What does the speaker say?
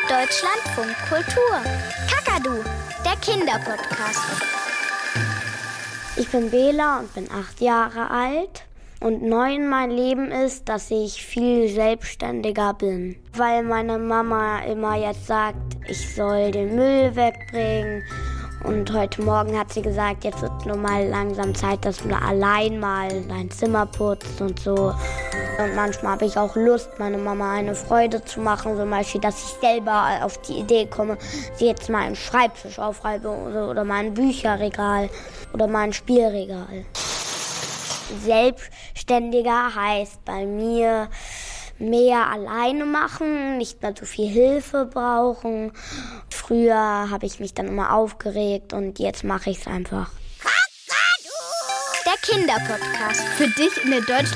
Deutschlandfunk Kultur. Kakadu, der Kinderpodcast. Ich bin Bela und bin 8 Jahre alt. Und neu in meinem Leben ist, dass ich viel selbstständiger bin. Weil meine Mama immer jetzt sagt, ich soll den Müll wegbringen. Und heute Morgen hat sie gesagt, jetzt wird nur mal langsam Zeit, dass du allein mal dein Zimmer putzt und so. Und manchmal habe ich auch Lust, meiner Mama eine Freude zu machen. Zum Beispiel, dass ich selber auf die Idee komme, sie jetzt mal einen Schreibtisch aufreibe oder mal ein Bücherregal oder mal ein Spielregal. Selbstständiger heißt bei mir mehr alleine machen, nicht mehr so viel Hilfe brauchen. Früher habe ich mich dann immer aufgeregt und jetzt mache ich es einfach. Der Kinderpodcast für dich in der Deutschland